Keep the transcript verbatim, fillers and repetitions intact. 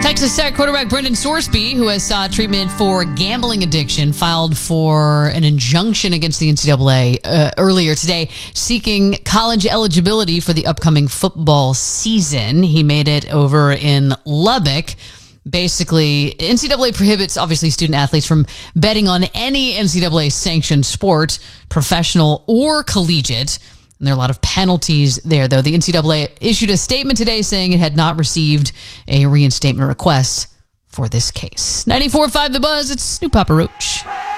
Texas Tech quarterback Brendan Sorsby, who has sought treatment for gambling addiction, filed for an injunction against the N C double A uh, earlier today, seeking college eligibility for the upcoming football season. He made it over in Lubbock. Basically, N C double A prohibits, obviously, student athletes from betting on any N C double A-sanctioned sport, professional or collegiate. And there are a lot of penalties there, though. The N C double A issued a statement today saying it had not received a reinstatement request for this case. ninety-four point five The Buzz, it's Snoop Papa Roach.